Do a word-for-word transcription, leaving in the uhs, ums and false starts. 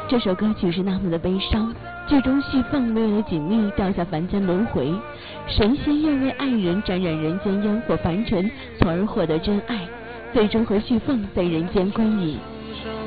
这首歌曲是那么的悲伤。剧中旭凤为了锦觅掉下凡间轮回，神仙愿为爱人沾染人间烟火凡尘，从而获得真爱，最终和旭凤在人间归隐。